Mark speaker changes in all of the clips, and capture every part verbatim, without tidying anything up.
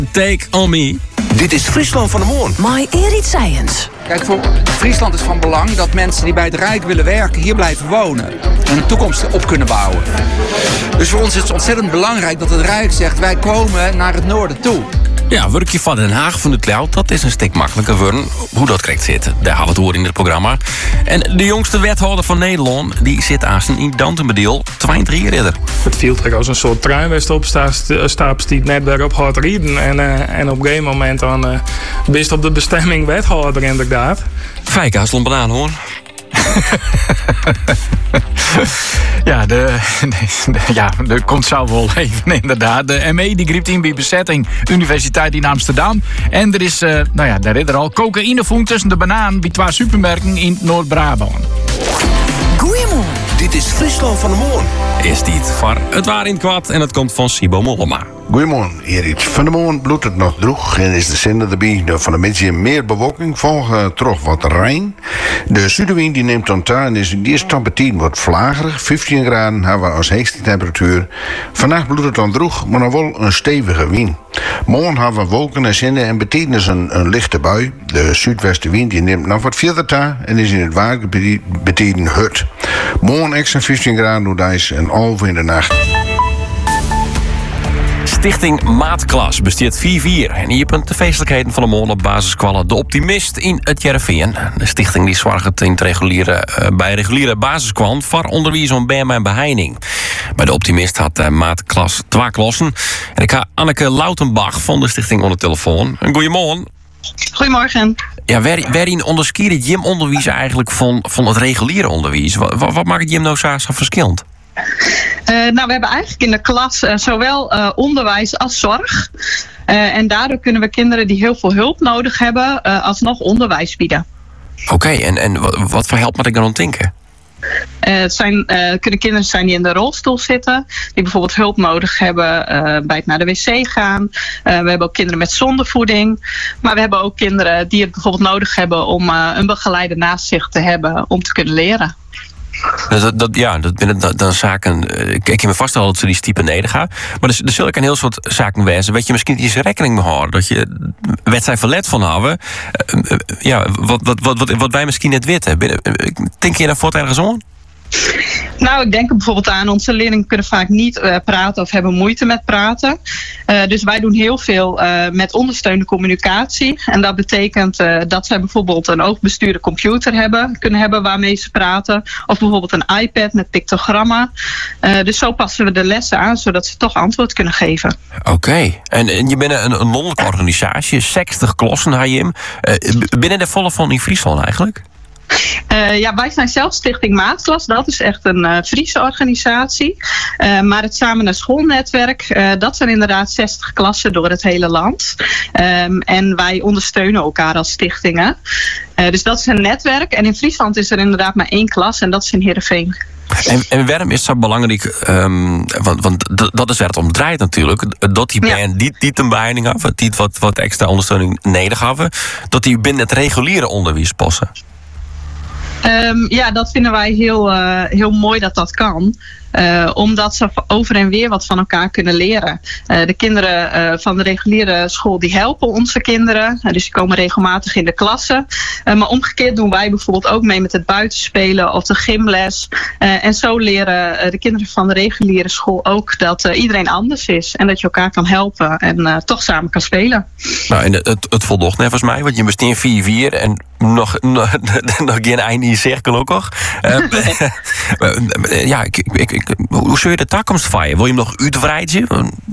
Speaker 1: Take On Me.
Speaker 2: Dit is Friesland van de Moon.
Speaker 3: My Erit Science.
Speaker 4: Kijk, voor Friesland is van belang dat mensen die bij het Rijk willen werken hier blijven wonen. En een toekomst op kunnen bouwen. Dus voor ons is het ontzettend belangrijk dat het Rijk zegt, wij komen naar het noorden toe.
Speaker 1: Ja, werkje van Den Haag van de Cloud, dat is een stuk makkelijker worden. Hoe dat correct zit, daar gaan we het horen in het programma. En de jongste wethouder van Nederland, die zit aan zijn in Dantenbedeel, tweeëntwintig ridder.
Speaker 5: Het viel er als een soort trein opstapt die net daarop gaat rijden. En, uh, en op een gegeven moment dan uh, best op de bestemming wethouder inderdaad.
Speaker 1: Fijke, als een banaan hoor.
Speaker 6: Ja, de, de, ja, er komt zo wel even inderdaad. De M E die griept in bij bezetting Universiteit in Amsterdam. En er is, uh, nou ja, daar is er al cocaïnevoen tussen de banaan bij twee supermerken in Noord-Brabant.
Speaker 3: Goeiemorgen.
Speaker 2: Dit is Friesland van de Moon.
Speaker 1: Is dit voor het waar in het kwad en het komt van Sibo Mollema.
Speaker 7: Goedemorgen, Erik. Van de Moon bloedt het nog droeg en is de zender erbij van de mensen meer bewolking, volgen terug wat rein. De zuidenwind die neemt dan aan en is in de eerste temperatuur wat vlagerig, vijftien graden hebben we als hoogste temperatuur. Vandaag bloedt het dan droeg, maar nog wel een stevige wind. Morgen hebben we wolken en zinnen en betekent een, een lichte bui. De zuidwestenwind die neemt nog wat verder ta en is in het watergebied betekent hut. Morgen extra vijftien graden door ijs en half in de nacht.
Speaker 1: Stichting Maatklas besteedt vier vier. En hier punt de feestelijkheden van de morgen op basisscholen De Optimist in het Jereveen. De stichting die zorgt in het reguliere, uh, bij reguliere basisscholen voor onderwijs om bij en beheining. Bij De Optimist had uh, Maatklas twee klassen. En ik ga Anneke Lautenbach van de stichting onder de telefoon. Goedemorgen.
Speaker 8: Goedemorgen.
Speaker 1: Ja, waar, waarin onderscheid het gymonderwijs eigenlijk van, van het reguliere onderwijs? Wat, wat maakt het gym nou zo, zo verschillend?
Speaker 8: Uh, nou, we hebben eigenlijk in de klas uh, zowel uh, onderwijs als zorg. Uh, en daardoor kunnen we kinderen die heel veel hulp nodig hebben, uh, alsnog onderwijs bieden.
Speaker 1: Oké, okay, en, en wat voor help moet ik dan aan denken?
Speaker 8: Uh, het zijn, uh, kunnen kinderen zijn die in de rolstoel zitten, die bijvoorbeeld hulp nodig hebben uh, bij het naar de wc gaan. Uh, we hebben ook kinderen met zondevoeding. Maar we hebben ook kinderen die het bijvoorbeeld nodig hebben om uh, een begeleider naast zich te hebben om te kunnen leren.
Speaker 1: Dat, dat, ja, dat zijn dan, dan zaken. Ik kan me vaststellen dat ze die type neder gaan. Maar er, er zullen een heel soort zaken wezen. Weet je misschien iets rekening mee houden. Dat je wedstrijd verlet van hebben. Uh, uh, ja, wat, wat, wat, wat, wat wij misschien net weten. Denk je daar voort ergens om?
Speaker 8: Nou, ik denk er bijvoorbeeld aan, onze leerlingen kunnen vaak niet uh, praten of hebben moeite met praten. Uh, dus wij doen heel veel uh, met ondersteunende communicatie. En dat betekent uh, dat zij bijvoorbeeld een oogbestuurde computer hebben, kunnen hebben waarmee ze praten. Of bijvoorbeeld een iPad met pictogrammen. Uh, dus zo passen we de lessen aan, zodat ze toch antwoord kunnen geven.
Speaker 1: Oké. Okay. En, en je bent een, een landelijke organisatie, zestig klassen had je hem. Uh, binnen de volle van in Friesland eigenlijk?
Speaker 8: Uh, ja, wij zijn zelf Stichting Maatklas. Dat is echt een uh, Friese organisatie. Uh, maar het Samen naar Schoolnetwerk, uh, dat zijn inderdaad zestig klassen door het hele land. Um, en wij ondersteunen elkaar als stichtingen. Uh, dus dat is een netwerk. En in Friesland is er inderdaad maar één klas en dat is in Heerenveen.
Speaker 1: En, en waarom is dat belangrijk? Um, want, want dat is waar het om draait natuurlijk. Dat die band ja. die, die ten beheiding hebben, die wat, wat extra ondersteuning nodig hebben, dat die binnen het reguliere onderwijs passen.
Speaker 8: Um, ja, dat vinden wij heel, uh, heel mooi dat dat kan. Uh, omdat ze over en weer wat van elkaar kunnen leren. Uh, de kinderen uh, van de reguliere school die helpen onze kinderen. Uh, dus die komen regelmatig in de klassen. Uh, maar omgekeerd doen wij bijvoorbeeld ook mee met het buitenspelen of de gymles. Uh, en zo leren uh, de kinderen van de reguliere school ook dat uh, iedereen anders is. En dat je elkaar kan helpen en uh, toch samen kan spelen.
Speaker 1: Nou, en het, het voldocht net volgens mij, want je besteedt vier vier en nog, nog, nog geen eind in je cirkel ook nog. Uh, ja, ik, ik, ik hoe zul je de toekomst vieren? Wil je hem nog uitbreiden?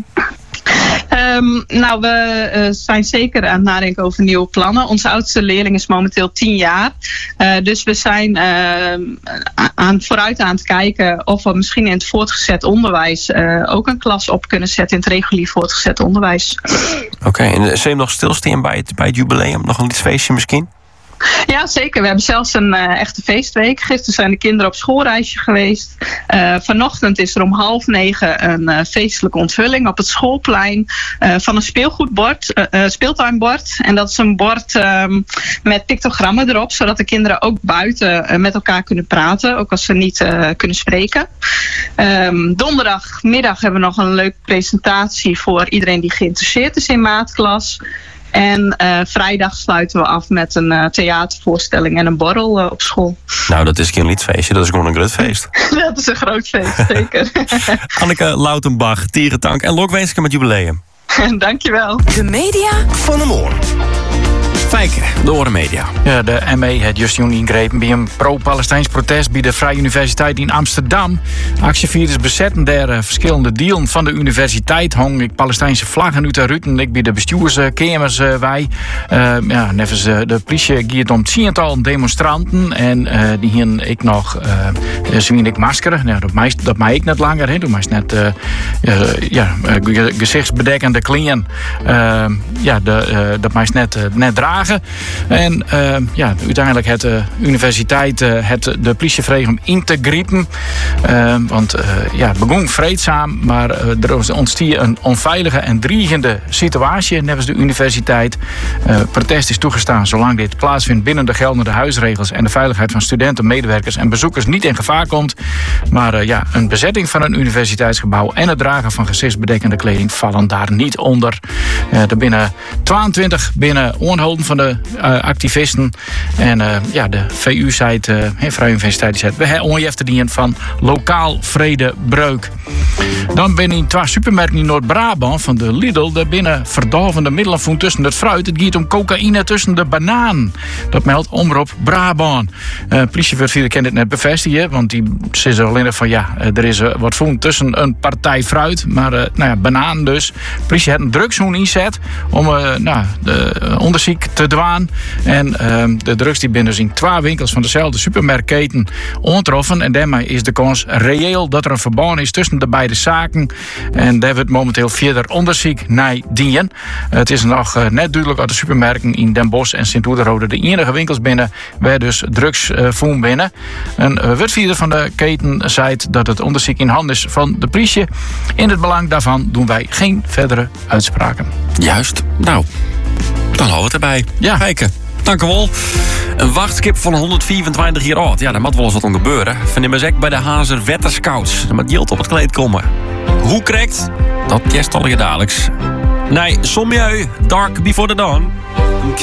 Speaker 8: Um, nou, we uh, zijn zeker aan het nadenken over nieuwe plannen. Onze oudste leerling is momenteel tien jaar. Uh, dus we zijn uh, aan, vooruit aan het kijken of we misschien in het voortgezet onderwijs uh, ook een klas op kunnen zetten in het regulier voortgezet onderwijs.
Speaker 1: Oké, okay, en zul je hem nog stilstaan bij het, bij het jubileum? Nog een liefsfeestje misschien?
Speaker 8: Ja, zeker. We hebben zelfs een uh, echte feestweek. Gisteren zijn de kinderen op schoolreisje geweest. Uh, vanochtend is er om half negen een uh, feestelijke onthulling op het schoolplein uh, van een speelgoedbord, uh, uh, speeltuinbord. En dat is een bord um, met pictogrammen erop, zodat de kinderen ook buiten uh, met elkaar kunnen praten, ook als ze niet uh, kunnen spreken. Um, donderdagmiddag hebben we nog een leuke presentatie voor iedereen die geïnteresseerd is in maatklas. En uh, vrijdag sluiten we af met een uh, theatervoorstelling en een borrel uh, op school.
Speaker 1: Nou, dat is geen liedfeestje, dat is gewoon een groot feest.
Speaker 8: Dat is een groot feest, zeker.
Speaker 1: Anneke Lautenbach, Tierentank en Lokwezenke met jubileum.
Speaker 8: Dankjewel.
Speaker 3: De media
Speaker 2: Van de Moorn.
Speaker 1: Fijke, de Oren Media.
Speaker 6: Ja, de M E heeft juist ingrepen bij een pro-Palestijns protest bij de Vrije Universiteit in Amsterdam. Actievierders bezetten daar uh, verschillende delen van de universiteit. Hong ik Palestijnse vlaggen uit de ruten. Ik bij de bestuurskamers uh, wij. Uh, ja, nevens uh, de politie gaat om tientallen demonstranten. En uh, die hier ik nog uh, zien ik maskeren. Nou, dat mij dat mij ik net langer. He. Dat mij net uh, uh, ja, uh, gezichtsbedekkende kleren. Uh, ja, de, uh, dat mij net, uh, net dragen. En uh, ja, uiteindelijk heeft de universiteit uh, het de politie vreeg om in te grijpen. Uh, want uh, ja, het begon vreedzaam, maar uh, er ontstier een onveilige en dreigende situatie nevens de universiteit. Uh, protest is toegestaan zolang dit plaatsvindt binnen de geldende huisregels en de veiligheid van studenten, medewerkers en bezoekers niet in gevaar komt. Maar uh, ja, een bezetting van een universiteitsgebouw en het dragen van gezichtsbedekkende kleding vallen daar niet onder. Uh, er binnen tweeëntwintig binnen oorholden van de uh, activisten. En uh, ja, de V U-site, uh, Vrije Universiteit, die zegt, we hebben onjefterdienen van lokaal vredebreuk. Dan binnen twee supermarkten in Noord-Brabant van de Lidl, daar binnen verdovende middelen voelen tussen het fruit. Het gaat om cocaïne tussen de banaan. Dat meldt Omroep Brabant. Uh, politievoorzitter kent het net bevestigen, want die zegt alleen van ja, er is uh, wat voelen tussen een partij fruit, maar uh, nou ja, banaan dus. De politie heeft een drugshoen inzet om uh, nou, de uh, onderzoek te dwaan. En uh, de drugs die binnen dus in twee winkels van dezelfde supermarktketen ontroffen. En daarmee is de kans reëel dat er een verband is tussen de beide zaken. En daar wordt momenteel verder onderzoek naar dienen. Het is nog uh, net duidelijk uit de supermarkten in Den Bosch en Sint-Oederode de enige winkels binnen waar dus drugs uh, voeren binnen. Een uh, woordvoerder van de keten zei dat het onderzoek in handen is van de politie. In het belang daarvan doen wij geen verdere uitspraken.
Speaker 1: Juist. Nou, dan houden we het erbij.
Speaker 6: Ja.
Speaker 1: Kijken. Dank u wel. Een wachtskip van honderdvierentwintig jaar oud. Ja, daar moet wel eens wat om gebeuren. Van de bezek bij de Hazer Wetterscouts. Er moet yield op het kleed komen. Hoe krijgt? Dat jest al je dadelijks. Nee, som jij. Dark Before the Dawn.